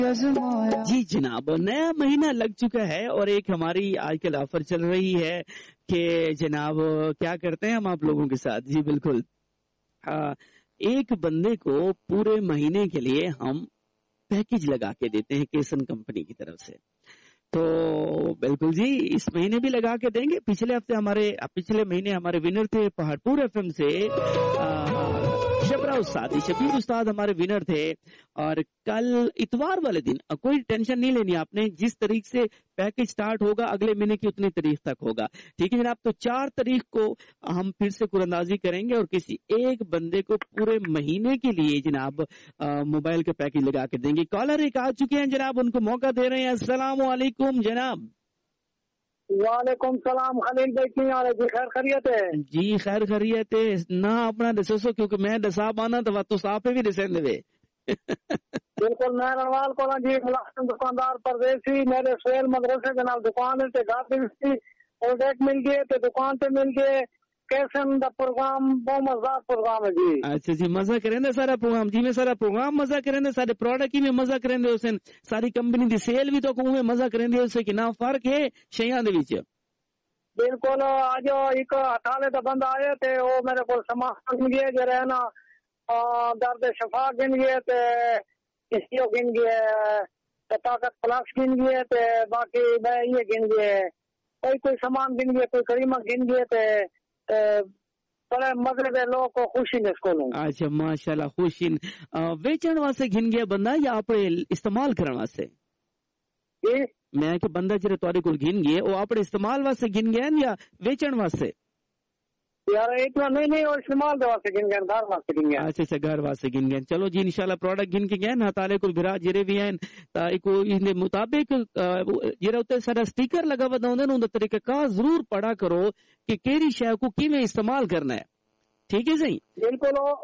جی جناب، نیا مہینہ لگ چکا ہے اور ایک ہماری آج کل آفر چل رہی ہے کہ جناب کیا کرتے ہیں ہم آپ لوگوں کے ساتھ. جی بالکل، ایک بندے کو پورے مہینے کے لیے ہم پیکج لگا کے دیتے ہیں کیسن کمپنی کی طرف سے. تو بالکل جی، اس مہینے بھی لگا کے دیں گے. پچھلے مہینے ہمارے ونر تھے پہاڑپور ایف ایم سے شبیر استاد ہمارے ونر تھے. اور کل اتوار والے دن کوئی ٹینشن نہیں لینی آپ نے، جس طریق سے پیکج سٹارٹ ہوگا اگلے مہینے کی اتنی تاریخ تک ہوگا. ٹھیک ہے جناب. تو 4 تاریخ کو ہم پھر سے قرآن اندازی کریں گے اور کسی ایک بندے کو پورے مہینے کے لیے جناب موبائل کے پیکج لگا کے دیں گے. کالر ایک آ چکے ہیں جناب، ان کو موقع دے رہے ہیں. السلام علیکم جناب. وعلیکم السلام خلیل بھائی، کی حال ہے جی؟ خیر خیریت ہے جی؟ خیر خیریت ہے نہ اپنا دسو کیونکہ میں دسا پانا تو آپ بھی دسیں دے. بالکل میں رنوال کو جی ملازم دکاندار پردیسی، میرے سہیل مدرسے کے نال دکان ہے گھر بھی اور ڈیک مل گئے تے دکان تے مل گئے. کیسن دا پروگرام بہت مزدار پروگرام ہے جی. اچھا جی، مزہ کریں دے سارا پروگرام جی میں سارا پروگرام مزہ کریں دے، سارے پروڈکٹ ہی میں مزہ کریں دے، اسے ساری کمپنی دی سیل بھی تو میں مزہ کریں دے، اسے کہ نہ فرق ہے شیاں دے وچ. بالکل آج ایک ہٹالے دا بندہ آئے تے وہ میرے کو سامان گن گئے جو رہنا درد شفا گن گئے تے اسیو گن گئے تے طاقت پلس گن گئے تے باقی میں یہ گن گئے کوئی سامان گن گئے، کوئی کریمہ گن گئے تے بڑے مغرب لوگ کو خوشی نے اس کو لوں. اچھا ماشاءاللہ خوشی ویچن واسطے گن گیا بندہ یا اپنے استعمال کرنے واسطے؟ جی میں کہ بندہ جڑے تواڈے کول گن گئے وہ اپنے استعمال واسطے گن گئے یا ویچن واسطے؟ یار اتنا نہیں اور استعمال دے واسطے گن گئے، گھر واسطے گن گئے. اچھا گھر واسطے گن گئے. چلو جی انشاءاللہ پروڈکٹ گن کے گئے نا تالے کول بھرا جڑے بھی ہیں تا ایکو اس دے مطابق جڑا اوتے سارا سٹیکر لگا ہوا ہوندا نا، اون دا طریقہ کار ضرور پڑھا کرو کہ کیڑی شے کو کیویں استعمال کرنا ہے. ٹھیک ہے صحیح؟ بالکل.